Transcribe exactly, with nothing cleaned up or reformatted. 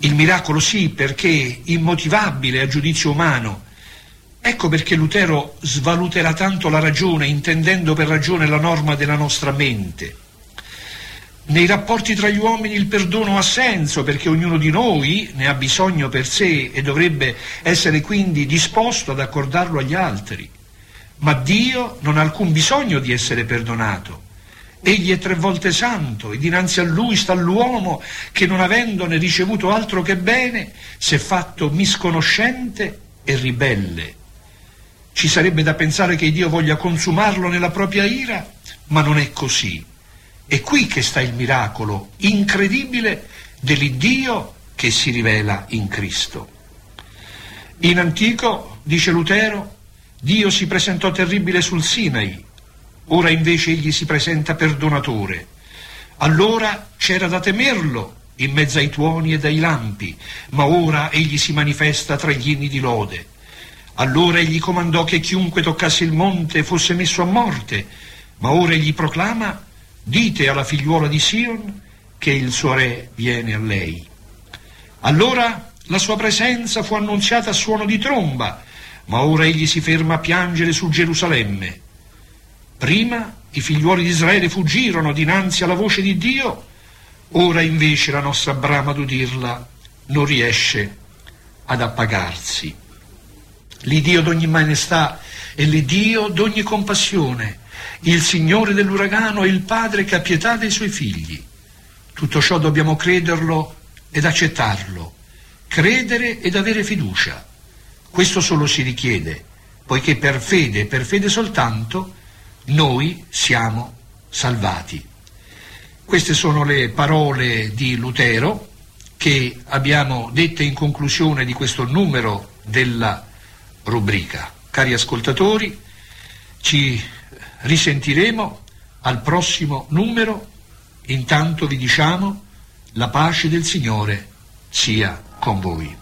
Il miracolo sì, perché immotivabile a giudizio umano. Ecco perché Lutero svaluterà tanto la ragione, intendendo per ragione la norma della nostra mente. Nei rapporti tra gli uomini il perdono ha senso, perché ognuno di noi ne ha bisogno per sé e dovrebbe essere quindi disposto ad accordarlo agli altri. Ma Dio non ha alcun bisogno di essere perdonato. Egli è tre volte santo e dinanzi a Lui sta l'uomo che, non avendone ricevuto altro che bene, si è fatto misconoscente e ribelle. Ci sarebbe da pensare che Dio voglia consumarlo nella propria ira, ma non è così. È qui che sta il miracolo incredibile dell'Iddio che si rivela in Cristo. In antico, dice Lutero, Dio si presentò terribile sul Sinai, ora invece egli si presenta perdonatore. Allora c'era da temerlo in mezzo ai tuoni e ai lampi, ma ora egli si manifesta tra gli inni di lode. Allora egli comandò che chiunque toccasse il monte fosse messo a morte, ma ora egli proclama: dite alla figliuola di Sion che il suo re viene a lei. Allora la sua presenza fu annunziata a suono di tromba, ma ora egli si ferma a piangere su Gerusalemme. Prima i figliuoli di Israele fuggirono dinanzi alla voce di Dio, ora invece la nostra brama d'udirla non riesce ad appagarsi. L'Iddio d'ogni maestà è l'Iddio d'ogni compassione, il Signore dell'uragano è il Padre che ha pietà dei suoi figli. Tutto ciò dobbiamo crederlo ed accettarlo, credere ed avere fiducia. Questo solo si richiede, poiché per fede e per fede soltanto noi siamo salvati. Queste sono le parole di Lutero che abbiamo dette in conclusione di questo numero della rubrica. Cari ascoltatori, ci risentiremo al prossimo numero. Intanto vi diciamo: la pace del Signore sia con voi.